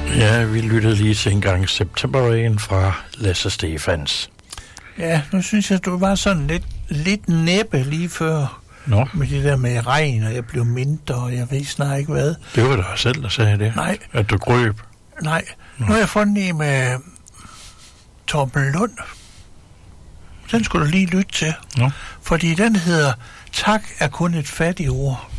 Ja, vi lyttede lige til en gang September fra Lasse Stefans. Ja, nu synes jeg, du var sådan lidt næppe lige før. Nå. Med det der med regn, og jeg blev mindre, og jeg ved snart ikke hvad. Det var da selv, der sagde det. Nej. At du grøb. Nej. Nu har jeg fundet en med Torben Lund. Den skulle du lige lytte til. Nå. Fordi den hedder Tak er kun et fattigt ord.